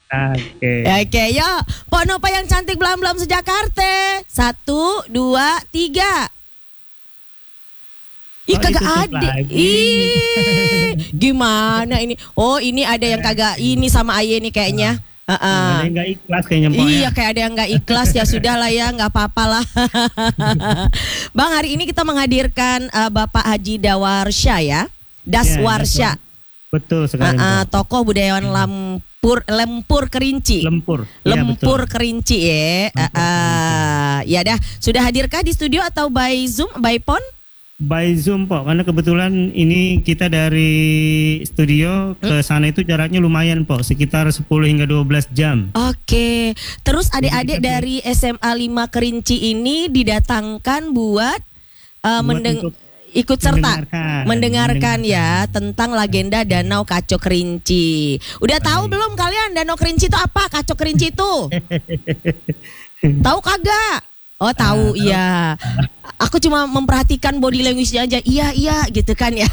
Oke. Oke, yuk. Pok Nopa yang cantik belam-belam sejakarta. 1, 2, 3. Ih, Kok kagak ditutup ada. lagi? Ih, gimana ini? Oh, ini ada yang kagak ini sama Aye nih kayaknya. Ada yang nggak ikhlas kayaknya Mpok Iya, ya. kayak ada yang nggak ikhlas. Ya sudah lah ya, nggak apa-apa lah. Bang, hari ini kita menghadirkan Bapak Haji Dawarsya ya, Daswarsya. Betul sekali. Mpok. Tokoh budayawan Lempur Kerinci. Lempur. Iya, Lempur betul. Kerinci ya. Ya dah, sudah hadirkah di studio atau by Zoom, by phone? By Zoom Pok, karena kebetulan ini kita dari studio ke sana itu jaraknya lumayan Pok, sekitar 10 hingga 12 jam. Oke. Terus adik-adik dari SMA 5 Kerinci ini didatangkan buat Untuk ikut serta mendengarkan ya tentang legenda Danau Kaco Kerinci. Udah tahu belum kalian Danau Kerinci itu apa? Kaco Kerinci itu? Tahu kagak? Oh tahu, iya. Aku cuma memperhatikan body language-nya aja. Iya gitu kan ya.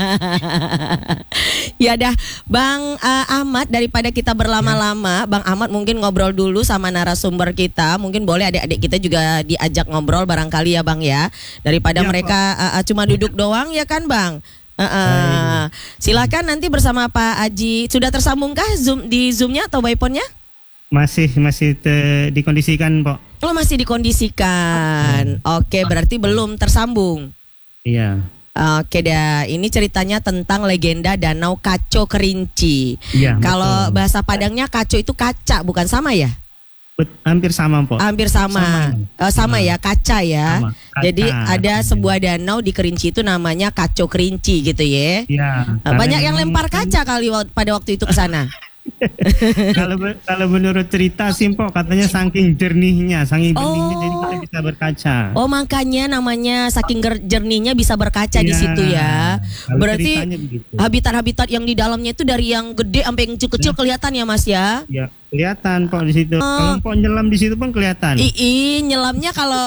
Ya dah, Bang Ahmad, daripada kita berlama-lama, Bang Ahmad mungkin ngobrol dulu sama narasumber kita. Mungkin boleh adik-adik kita juga diajak ngobrol barangkali ya Bang ya. Daripada Ya, mereka cuma duduk doang ya kan Bang. Silakan nanti bersama Pak Haji. Sudah tersambungkah di Zoom-nya atau by phone-nya? Masih dikondisikan Pok. Oh, masih dikondisikan. Oke, berarti belum tersambung. Iya. Oke dah, ini ceritanya tentang legenda Danau Kaco Kerinci. Iya. Kalau betul. bahasa Padangnya kaco itu kaca, bukan sama ya? Hampir sama Pok. Hampir sama. Sama ya, kaca ya. Sama. Kaca. Jadi ada sebuah danau di Kerinci itu namanya Kaco Kerinci gitu ya. Iya. Banyak yang lempar kaca kali pada waktu itu ke sana. Kalau menurut cerita sih Pok, katanya saking jernihnya jadi kita bisa berkaca. Oh, makanya namanya saking jernihnya bisa berkaca di Iya, situ ya. kalau Berarti ceritanya begitu. habitat-habitat yang di dalamnya itu dari yang gede sampai yang kecil-kecil kelihatan ya Mas ya. Ya, kelihatan Pok di situ. Kalau Pok nyelam di situ pun kelihatan. Nyelamnya kalau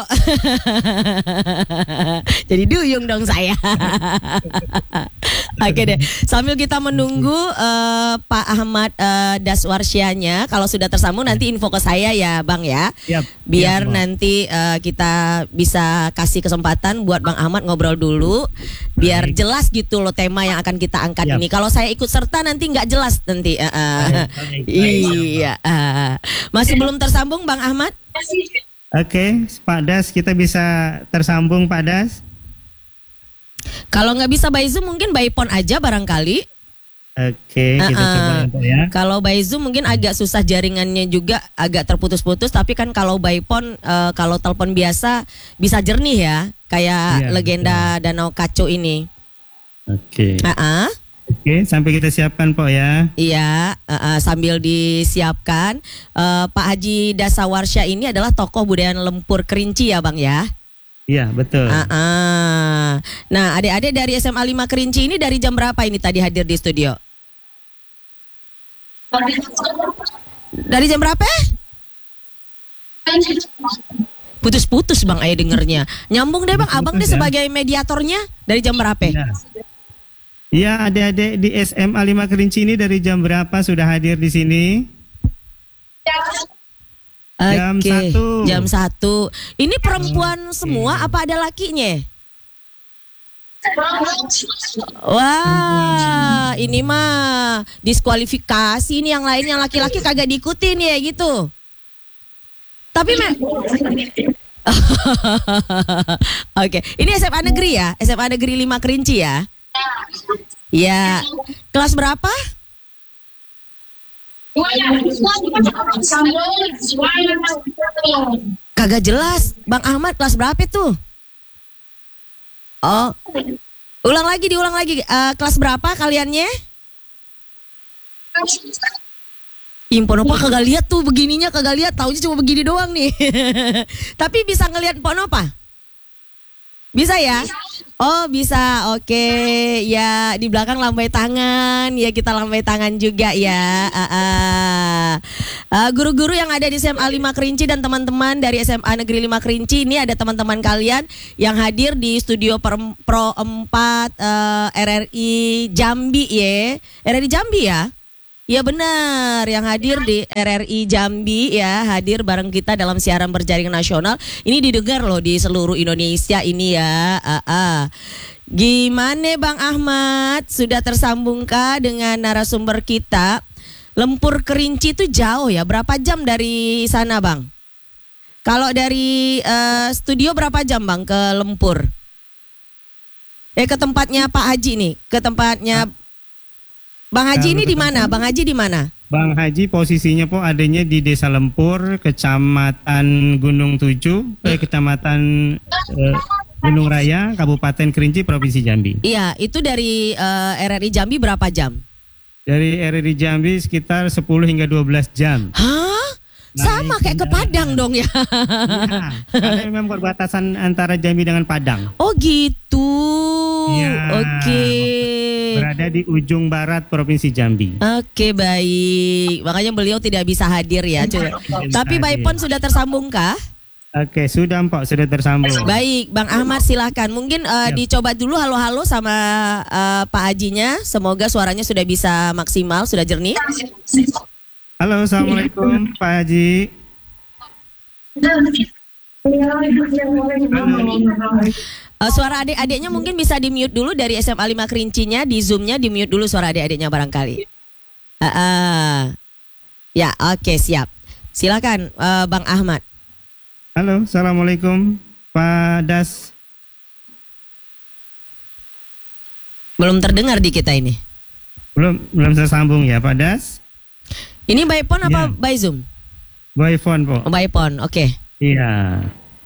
jadi duyung dong saya. Oke deh, sambil kita menunggu Pak Ahmad Daswarsyanya, kalau sudah tersambung nanti info ke saya ya Bang ya. Yap, Biar yap, Bang. nanti kita bisa kasih kesempatan buat Bang Ahmad ngobrol dulu, biar Baik. jelas gitu loh tema yang akan kita angkat Yap. ini. Kalau saya ikut serta nanti nggak jelas nanti. Baik. Iya. Masih belum tersambung Bang Ahmad? Oke, Pak Das, kita bisa tersambung Pak Das. Kalau nggak bisa by Zoom mungkin by phone aja barangkali. Oke, kita coba ya. Kalau by Zoom mungkin agak susah, jaringannya juga agak terputus-putus. Tapi kan kalau by phone, kalau telepon biasa bisa jernih ya, kayak Iya, legenda Danau Kaco ini. Oke. Oke, sampai kita siapkan Pok ya. Iya, sambil disiapkan, Pak Haji Dasawarsya ini adalah tokoh budaya Lempur Kerinci ya Bang ya. Iya, betul. Nah, adik-adik dari SMA 5 Kerinci ini dari jam berapa ini tadi hadir di studio? Dari jam berapa? Putus-putus Bang Ayah dengernya. Nyambung deh Bang, Abang deh Putus-putus ya. sebagai mediatornya dari jam berapa? Iya. Iya, adik-adik di SMA 5 Kerinci ini dari jam berapa sudah hadir di sini? Jam Oke, 1. jam 1. Ini perempuan semua apa ada lakinya? Wah, ini mah diskualifikasi nih, yang lain yang laki-laki kagak diikutin ya gitu. Tapi Oke, ini SMA negeri ya? SMA negeri 5 Kerinci ya? Ya. Kelas berapa? Kagak jelas. Bang Ahmad kelas berapa tuh? Oh. Diulang lagi. Kelas berapa kaliannya? Impon Opa kagak lihat tuh begininya, kagak lihat, taunya cuma begini doang nih. Tapi bisa ngelihat Pon Opa? Bisa ya? Oh bisa, oke. Ya di belakang lambai tangan, ya kita lambai tangan juga ya. Guru-guru yang ada di SMA 5 Kerinci dan teman-teman dari SMA Negeri 5 Kerinci, ini ada teman-teman kalian yang hadir di studio Pro 4 RRI Jambi ya. RRI Jambi ya? Ya benar, yang hadir di RRI Jambi ya, hadir bareng kita dalam siaran berjaring nasional. Ini didengar loh di seluruh Indonesia ini ya. Gimana Bang Ahmad? Sudah tersambungkah dengan narasumber kita? Lempur Kerinci itu jauh ya, berapa jam dari sana Bang? Kalau dari studio berapa jam Bang ke Lempur? Ke tempatnya Pak Haji nih, ke tempatnya Bang Haji ini di mana? Bang Haji di mana? Bang Haji posisinya po adanya di Desa Lempur, Kecamatan Gunung Tujuh, Kecamatan Gunung Raya, Kabupaten Kerinci, Provinsi Jambi. Iya, itu dari RRI Jambi berapa jam? Dari RRI Jambi sekitar 10 hingga 12 jam. Hah? Sama kayak ke Padang dong ya? Iya, karena memang perbatasan antara Jambi dengan Padang. Oh gitu. Iya. Oke. Berada di ujung barat Provinsi Jambi. Oke, baik. Makanya beliau tidak bisa hadir ya. Tapi by phone sudah tersambung kah? Oke, sudah Mpok, sudah tersambung. Baik, Bang Ahmad silahkan. Mungkin dicoba dulu halo-halo sama Pak Hajinya. Semoga suaranya sudah bisa maksimal, sudah jernih. Halo, assalamualaikum Pak Haji. Suara adik-adiknya mungkin bisa di-mute dulu dari SMA 5 Kerincinya, di Zoom-nya di-mute dulu suara adik-adiknya barangkali. Ya, oke, siap. Silakan Bang Ahmad. Halo, assalamualaikum Pak Das. Belum terdengar di kita ini. Belum tersambung ya Pak Das. Ini by phone apa by Zoom? By phone po. Oh, by phone, oke. Iya.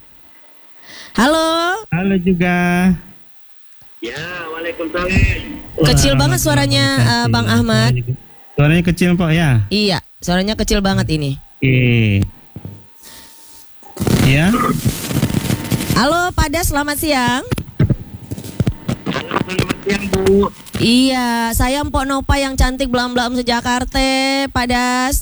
Halo. Halo juga. Ya, waalaikumsalam. Kecil banget suaranya Bang Ahmad. Suaranya kecil Pak ya? Iya, suaranya kecil banget ini. Iya. Halo Pak Das, selamat siang. Halo, selamat siang Bu. Iya, saya Mpok Nopa yang cantik belam-belam sejakarta, Pak Das.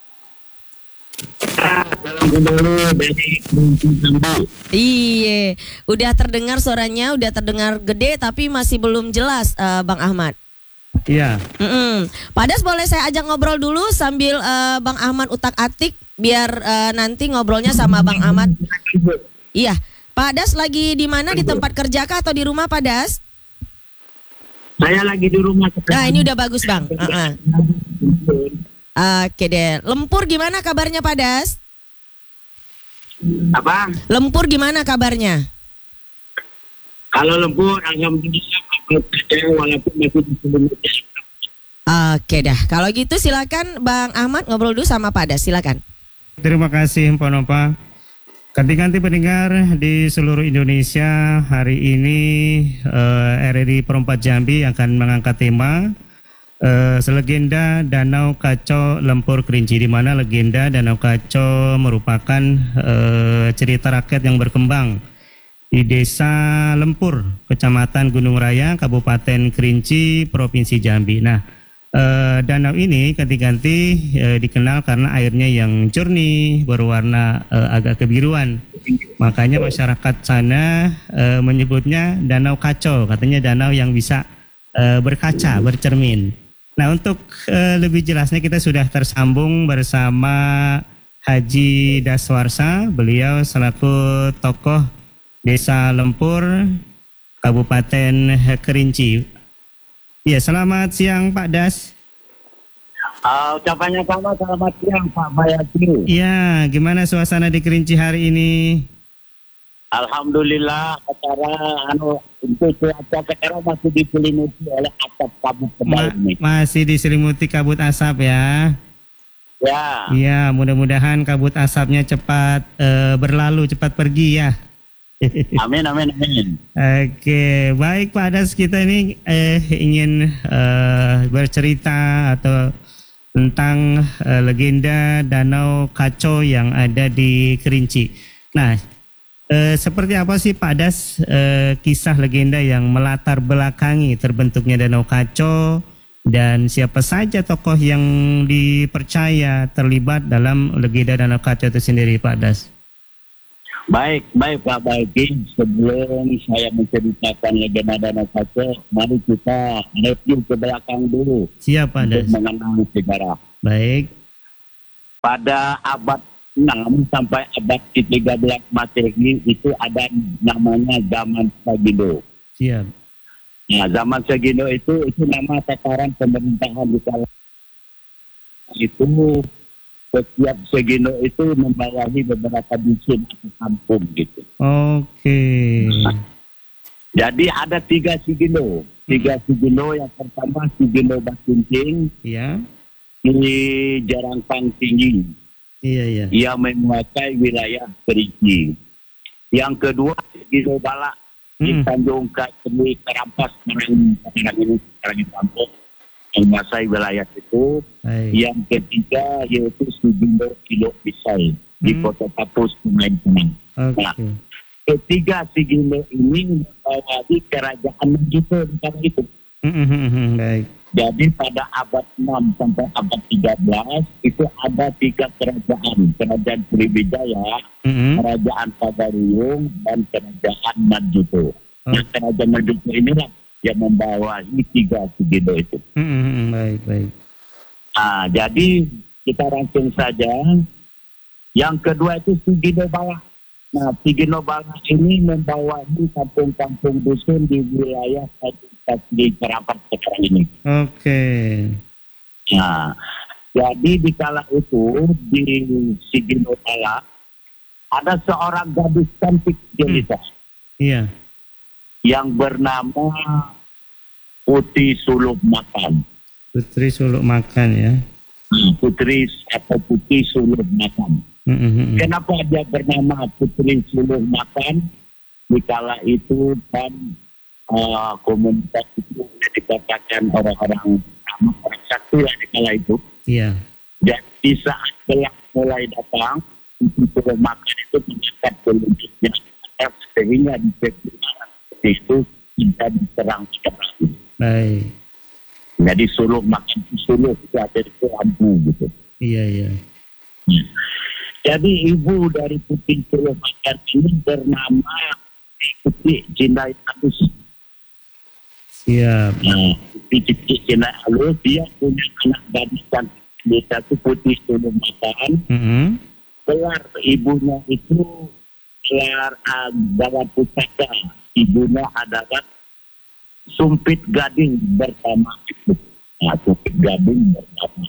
Salam dulu dari Jambi. Iya, udah terdengar suaranya, udah terdengar gede tapi masih belum jelas Bang Ahmad. Iya. Pak Das boleh saya ajak ngobrol dulu sambil Bang Ahmad utak-atik biar nanti ngobrolnya sama Bang Ahmad. Iya, Pak Das lagi di mana, di tempat kerja kah atau di rumah Pak Das? Saya lagi di rumah sekarang. Nah, ini udah bagus Bang. Oke deh. Lempur gimana kabarnya Pak Das? Apa? Lempur gimana kabarnya? Kalau Lempur, alhamdulillah walaupun masih di Selimutnya. Oke dah. Kalau gitu silakan Bang Ahmad ngobrol dulu sama Pak Das. Silakan. Terima kasih Mpok Nopa. Ganti-ganti pendengar di seluruh Indonesia, hari ini RRI Perempat Jambi akan mengangkat tema Selegenda Danau Kaco Lempur Kerinci, di mana legenda Danau Kaco merupakan cerita rakyat yang berkembang di Desa Lempur, Kecamatan Gunung Raya, Kabupaten Kerinci, Provinsi Jambi. Nah, danau ini ganti-ganti dikenal karena airnya yang jernih, berwarna agak kebiruan. Makanya masyarakat sana menyebutnya Danau Kaco, katanya danau yang bisa berkaca, bercermin. Nah, untuk lebih jelasnya kita sudah tersambung bersama Haji Daswarsa. Beliau selaku tokoh Desa Lempur, Kabupaten Kerinci. Ya, selamat siang Pak Das. Ucapannya sama, selamat siang Pak Bayatri. Ya, gimana suasana di Kerinci hari ini? Alhamdulillah, acara untuk cuaca sekarang masih diselimuti oleh asap kabut tebal ini. Masih diselimuti kabut asap ya? Ya. Iya, mudah-mudahan kabut asapnya cepat berlalu, cepat pergi ya. Amin, amin, amin. Oke, baik Pak Das, kita ini ingin bercerita atau tentang legenda Danau Kaco yang ada di Kerinci. Nah, seperti apa sih Pak Das kisah legenda yang melatar belakangi terbentuknya Danau Kaco, dan siapa saja tokoh yang dipercaya terlibat dalam legenda Danau Kaco itu sendiri Pak Das? Baik Pak Baiki, sebelum saya menceritakan legenda Danau Saco, mari kita review ke belakang dulu Siap Pak untuk Das. mengenal sejarah. Baik. Pada abad 6 sampai abad ke-13 Masehi itu ada namanya zaman Sagino. Siap. Nah, zaman Sagino itu nama tataran pemerintahan di kala itu. Setiap Sagino itu membawahi beberapa dusun atau kampung gitu. Oke. Jadi ada 3 Sagino. 3 Sagino, yang pertama Sagino Basuncing Iya. di Jarangpang Tinggi. Iya. Ia menguasai wilayah Kerinci. Yang kedua Sagino Balak di Tanjung Kasemi Karampas sekarang ini kampung menguasai wilayah itu. Baik. Yang ketiga yaitu Sagino Kilo Pisai di Kota Tapus Sungai Pinang. Oke. Nah, ketiga Sagino ini membawahi kerajaan Majuto di kala itu. Baik. Jadi pada abad 6 sampai abad 13 itu ada 3 kerajaan. Kerajaan Sriwijaya, Kerajaan Pagaruyung, dan Kerajaan Majuto. Nah, Kerajaan Majuto inilah yang membawahi 3 Sagino itu. Baik. Jadi kita rancang saja. Yang kedua itu Sagino Balak. Nah, Sagino Balak ini membawahi kampung-kampung dusun di wilayah di Karampas sekarang ini. Oke. Nah, jadi di kala itu di Sagino Balak ada seorang gadis cantik jelita Iya. yang bernama Putri Suluk Makan. Putri Suluk Makan ya. Putri Suluk Makan. Kenapa dia bernama Putri Suluk Makan? Di kala itu kan komunitas itu dikatakan orang-orang sakti lah di kala itu. Iya. Dan di saat gelap mulai datang, Putri Suluk Makan itu mengangkat pelunjuknya sehingga di itu tidak diserang. Baik. Jadi Suluk Makan Suluk itu ada di lampu gitu. Iya. Jadi ibu dari Putri Suluk Makan ini bernama Putri Cindai Alus. Siap. Nah, Putri Cindai Alus dia punya anak gadis cantik itu Putri Suluk Makan. Gelar ibunya itu gelar Gawat Pusaka. Ibunya adalah Sumpit Gading bersama itu. Nah, Sumpit Gading bersama.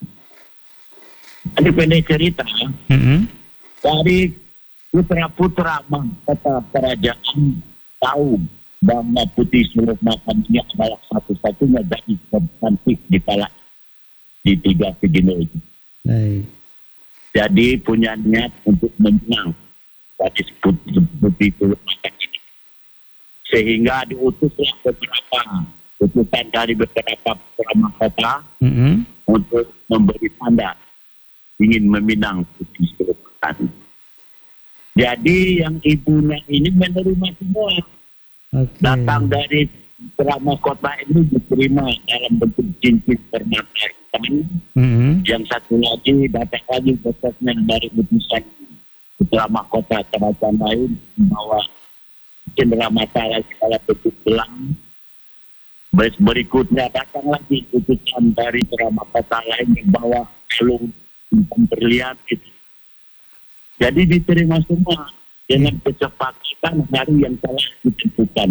Ini pendek cerita. Dari putra-putra mahkota kerajaan tahu bahwa Putri Suluk Makan ini adalah satu-satunya gadis cantik di kala di 3 Sagino itu. Baik. Jadi punya niat untuk menang gadis Putri Suluk Makan ini. Sehingga diutuslah beberapa utusan dari beberapa putra mahkota untuk memberi tanda ingin meminang Putri Suluk Makan. Jadi yang ibunya ini menerima semua. Okay. Datang dari putra mahkota ini diterima dalam bentuk cincin permata hitam. Yang satu lagi datang lagi besoknya dari utusan putra mahkota kerajaan lain membawa cendera masalah segala bentuk gelang. Berikutnya datang lagi utusan dari putra mahkota lain membawa kalung berlian gitu. Jadi diterima semua dengan kecepatan hari yang telah ditentukan.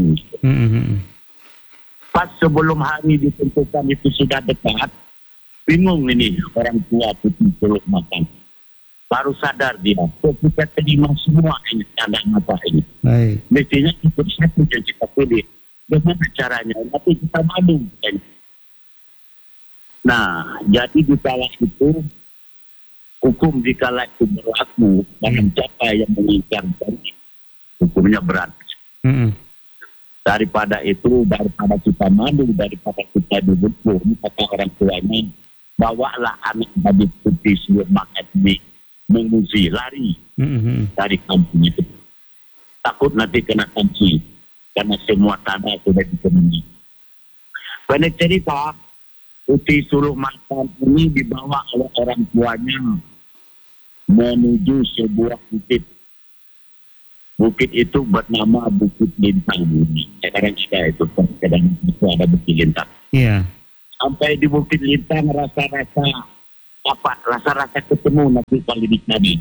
Pas sebelum hari ditentukan itu sudah dekat, bingung ini orang tua Putri Suluk Makan. Baru sadar dia, kok kita terima semua ini tanda mata ini. Baik. Mestinya ikut satu yang kita pilih. Bagaimana caranya? Tapi kita malu. Nah, jadi di kala itu hukum di kala itu berlaku dan siapa yang menginginkan hukumnya berat. Daripada itu, daripada kita malu, daripada kita dihukum, kata orang tuanya, bawalah anak gadis Putri Suluk Makan ini mengungsi, lari dari kampung itu. Takut nanti kena sanksi karena semua tanah sudah dipenuhi. Pendek cerita, Putri Suluk Makan ini dibawa oleh orang tuanya menuju sebuah bukit Bukit itu bernama Bukit Lintang. Sekarang kita itu kadang itu ada Bukit Lintang. Iya. Sampai di Bukit Lintang rasa-rasa ketemu Nabi kali di tadi.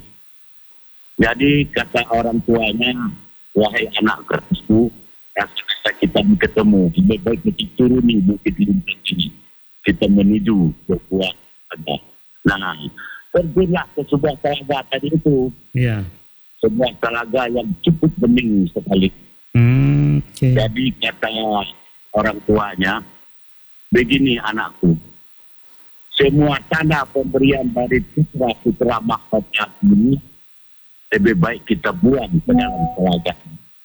Jadi kata orang tuanya, wahai anak kerasku, rasa-rasa kita ketemu. Lebih baik kita turun di Bukit Lintang ini. Kita menuju ke buah ada. Nah, terjunlah ke sebuah telaga tadi itu. Iya. Sebuah telaga yang cukup bening sekali. Okay. Jadi kata orang tuanya, begini anakku, semua tanda pemberian dari putra-putra mahkota ini lebih baik kita buang ke dalam telaga.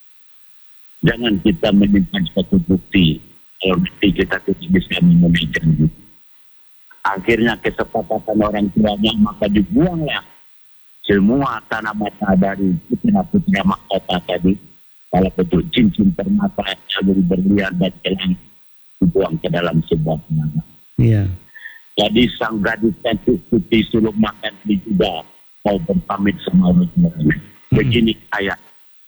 Jangan kita menyimpan satu bukti kalau nanti kita tidak bisa memenuhi janji. Akhirnya kesepakatan orang tuanya, maka dibuanglah semua tanah mata dari putra-putra mahkota tadi, kalau bentuk cincin permata, jalur berlian dan gelang, dibuang ke dalam sebuah telaga. Iya. Jadi sang gadis cantik putih sulung makan ini juga mau berpamit sama orang. Begini ayah,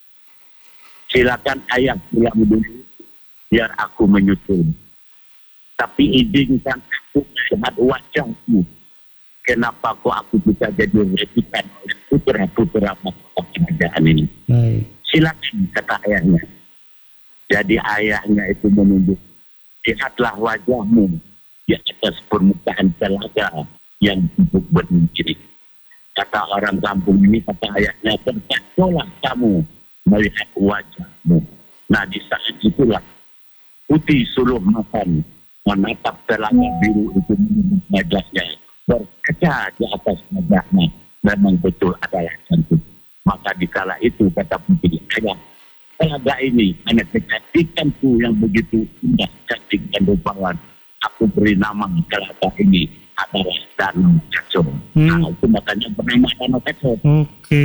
silakan ayah pulang dulu, biar aku menyusul. Tapi izinkan aku melihat wajahku. Kenapa kok aku bisa jadi rebutan oleh putra-putra mahkota kerajaan ini? Baik. Silakan, kata ayahnya. Jadi ayahnya itu menunjuk, lihatlah wajahmu di atas permukaan telaga yang cukup bening. Kata orang kampung ini, kata ayahnya, terpaksalah kamu melihat wajahmu. Nah, di saat itulah putih suluh makan menatap telaga biru itu menunjuk wajahnya. Berkaca di atas wajahnya memang betul adalah cantik. Maka dikala itu kata putih ayah, telaga ini hanya kecantikanku yang begitu indah, cantik dan rupawan. Aku beri nama telaga ini adalah Danau Kaco. Nah, itu makanya bernama Danau Kaco. Oke.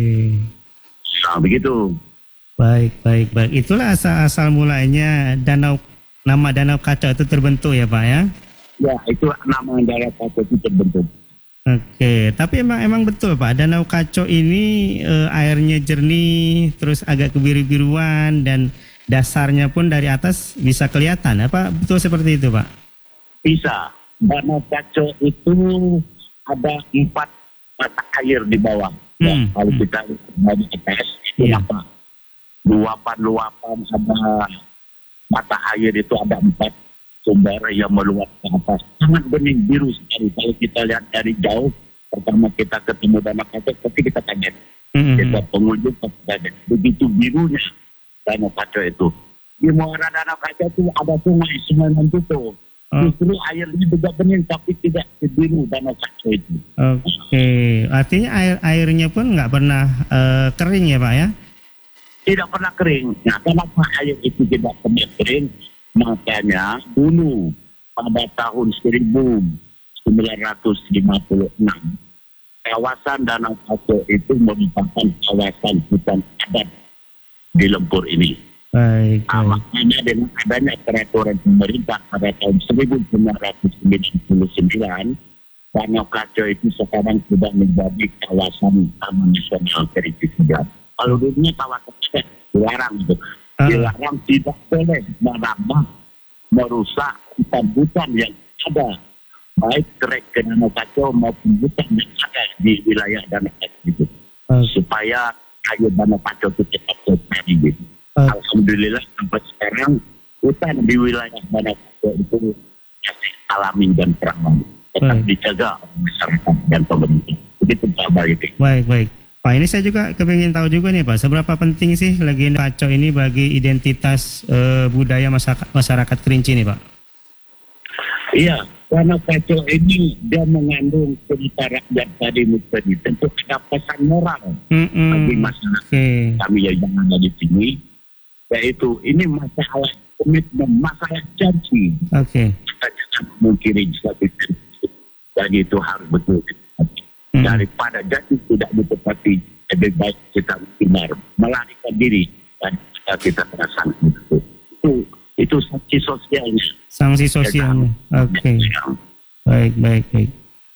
Nah, begitu. Baik. Itulah asal mulanya nama Danau Kaco itu terbentuk ya Pak ya? Ya, itu nama Danau Kaco itu terbentuk. Oke, tapi emang betul Pak, Danau Kaco ini airnya jernih, terus agak kebiru-biruan dan dasarnya pun dari atas bisa kelihatan. Apa betul seperti itu Pak? Bisa. Danau Kaco itu ada 4 mata air di bawah. Ya, kalau kita dari atas itu apa? Luapan ada mata air itu ada 4 sumber yang meluap ke atas. Sangat bening biru sekali. Kalau kita lihat dari jauh, pertama kita ketemu Danau Kaco, tapi kita kaget. Kita pengunjung kaget. Begitu birunya Danau Kaco itu. Di muara Danau Kaco itu ada sungai Mantuto. Justru airnya juga bening, tapi tidak sebiru Danau Kaco itu. Oke, artinya airnya pun nggak pernah kering ya Pak ya? Tidak pernah kering. Nah, kenapa air itu tidak pernah kering? Makanya dulu pada tahun 1956 kawasan Danau Kaco itu merupakan kawasan hutan adat di Lempur ini. Baik. Makanya dengan adanya peraturan pemerintah pada tahun 1999, Danau Kaco itu sekarang sudah menjadi kawasan Taman Nasional Keriting. Kalau dulunya kawasan adat dilarang itu. Dilarang tidak boleh menambah, merusak hutan-hutan yang ada, baik trek ke Danau Kaco maupun hutan yang ada di wilayah Danau Kaco itu, supaya air Danau Kaco itu tetap terjadi gitu. Alhamdulillah sampai sekarang hutan di wilayah Danau Kaco itu masih alami dan perawan, tetap dijaga oleh masyarakat dan pemerintah. Begitu Pak Baik. Baik. Pak, ini saya juga kepingin tahu juga nih Pak, seberapa penting sih legenda Kaco ini bagi identitas budaya masyarakat Kerinci nih Pak? Iya, karena Kaco ini dia mengandung cerita rakyat tadi tentu ada pesan moral bagi masyarakat kami yang ada di sini, yaitu ini masalah komitmen, masalah janji. Kita jangan mengkiri satu janji, dan itu harus betul. Daripada janji tidak ditepati, lebih baik kita benar melarikan diri dan kita kena sanksi. Itu sanksi sosialnya. Sanksi sosialnya. Oke. Baik.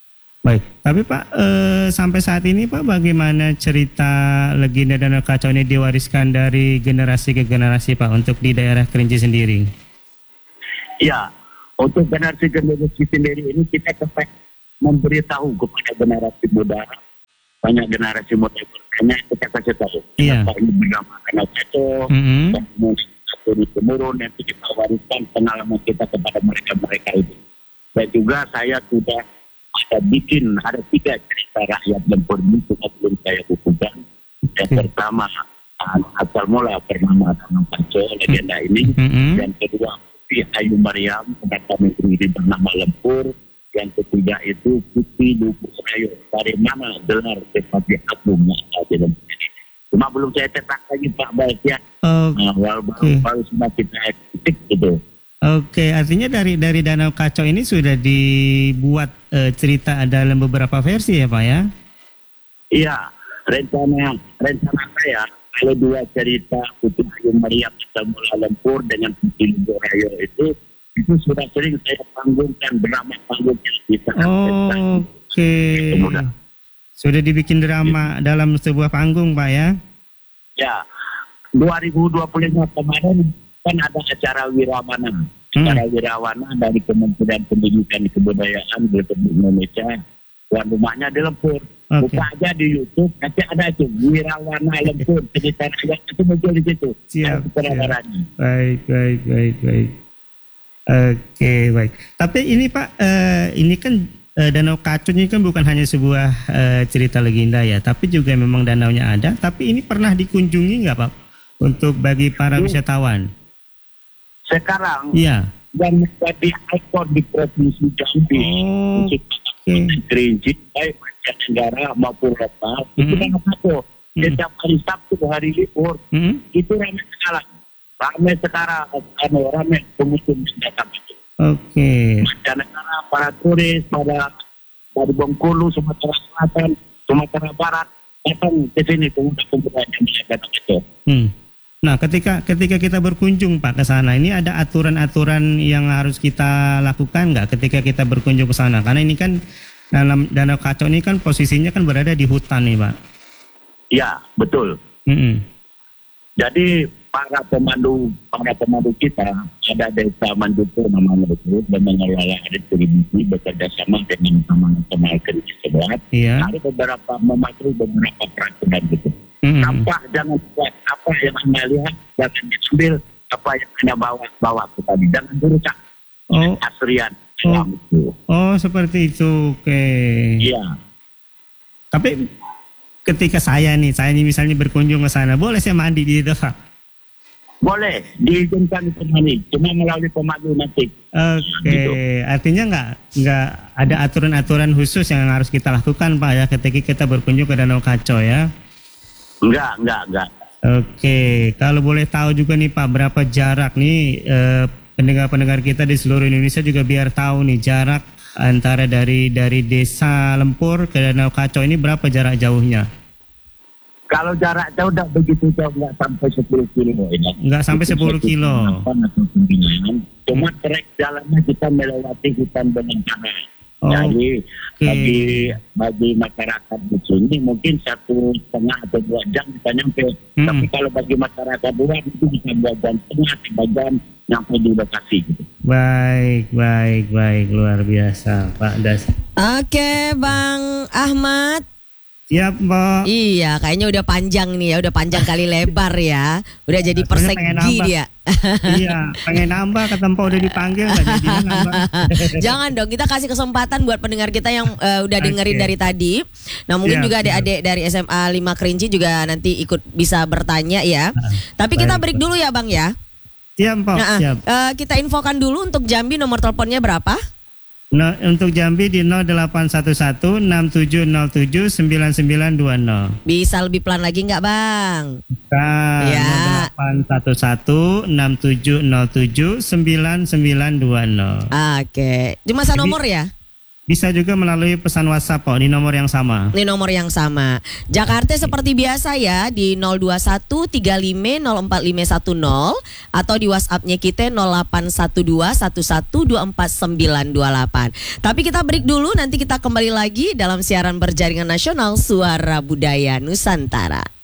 Baik, tapi Pak sampai saat ini Pak bagaimana cerita legenda Danau Kacau ini diwariskan dari generasi ke generasi Pak untuk di daerah Kerinci sendiri? Ya, untuk generasi sendiri ini kita cepat memberitahu kepada generasi muda, banyak generasi muda bertanya, kita kasih tahu. Iya. Kenapa ini bernama Danau Kacau, dan kemudian temurun yang kita wariskan pengalaman kita kepada mereka itu. Dan juga saya sudah ada 3 cerita rakyat Lempur ini sudah belum saya bukukan. Yang pertama asal mula bernama Danau Kacau legenda ini. Yang kedua Putih Ayu Mariam pendatang negeri bernama Lempur. Yang ketiga itu Putih Lubuk Rayo. Dari mana gelar Bupati Agung yang ada di Lempur ini? Cuma belum saya cetak lagi Pak Baik ya. Baru sudah kita eksekutif gitu. Oke, artinya dari Danau Kacau ini sudah dibuat cerita dalam beberapa versi ya Pak ya? Iya, rencana saya kalau 2 cerita Putih Ayu Mariam asal mula Lempur dengan Putih Lubuk Rayo itu sudah sering saya panggungkan drama panggung yang bisa. Oke. Sudah dibikin drama dalam sebuah panggung Pak ya? Ya, 2025 kemarin kan ada acara Wirawana. Acara Wirawana dari Kementerian Pendidikan dan Kebudayaan Republik Indonesia. Tuan rumahnya di Lempur. Buka aja di YouTube, nanti ada itu Wirawana Lempur. Cerita rakyat itu muncul di situ. Siap. Baik. Oke, baik. Tapi ini Pak, ini kan Danau Kacau ini kan bukan hanya sebuah cerita legenda ya, tapi juga memang danaunya ada. Tapi ini pernah dikunjungi nggak Pak untuk bagi para wisatawan? Sekarang ya, dan menjadi ikon di Provinsi Jambi, Kerinci, baik mancanegara maupun lokal, itu Danau Kacau. Setiap hari Sabtu, hari libur, itu ramai sekarang, ramai pengunjung datang itu. Oke. Mancanegara, para turis, dari Bengkulu, Sumatera Selatan, Sumatera Barat, datang ke sini pemuda-pemuda yang melihat Danau Kacau. Nah, ketika kita berkunjung Pak ke sana, ini ada aturan-aturan yang harus kita lakukan nggak ketika kita berkunjung ke sana? Karena ini kan dalam Danau Kacau ini kan posisinya kan berada di hutan nih Pak. Ya, betul. Jadi para pemandu kita ada desa Mandupo namanya itu dan mengelola distribusi bekerja sama dengan teman-teman Kerinci sebelah. Iya. Ada beberapa mematuhi beberapa peraturan gitu. Apa jangan buat apa yang Anda lihat jangan diambil, apa yang Anda bawa ke tadi jangan dirusak. Asrian alam itu. Seperti itu. Oke. Iya. Tapi ketika saya nih misalnya berkunjung ke sana, boleh saya mandi di situ Pak? Boleh, diizinkan untuk mandi, cuma melalui pemandu nanti. Oke, gitu. Artinya nggak ada aturan-aturan khusus yang harus kita lakukan Pak ya ketika kita berkunjung ke Danau Kacau ya? Enggak. Oke, kalau boleh tahu juga nih Pak, berapa jarak nih pendengar-pendengar kita di seluruh Indonesia juga biar tahu nih jarak antara dari desa Lempur ke Danau Kacau ini berapa jarak jauhnya? Kalau jarak jauh tidak begitu jauh, nggak sampai 10 kilo. Nggak sampai 10 kilo. Cuma trek jalannya kita melewati hutan belantara. Jadi bagi masyarakat di sini mungkin 1,5 atau 2 jam bisa nyampe. Tapi kalau bagi masyarakat luar itu bisa 2 jam setengah, 3 jam nyampe di lokasi. Gitu. Baik, luar biasa Pak Das. Oke, Bang Ahmad. Siap Mbak. Iya, kayaknya udah panjang nih ya, udah panjang kali lebar ya. Udah jadi persegi dia. Iya, pengen nambah kata Mbak udah dipanggil gak jadi nambah. Jangan dong, kita kasih kesempatan buat pendengar kita yang udah dengerin dari tadi. Nah mungkin juga adik-adik dari SMA 5 Kerinci juga nanti ikut bisa bertanya ya. Tapi kita break dulu ya Bang ya. Siap Mbak, siap. Kita infokan dulu untuk Jambi nomor teleponnya berapa? Untuk Jambi di 0811 6707 9920. Bisa lebih pelan lagi nggak Bang? Ya. 0811 6707 9920. Oke. Cuma nomor ya? bisa juga melalui pesan WhatsApp di nomor yang sama. Di nomor yang sama. Jakarta seperti biasa ya di 02135045110 atau di WhatsApp-nya kita 081211249928. Tapi kita break dulu, nanti kita kembali lagi dalam siaran berjaringan nasional Suara Budaya Nusantara.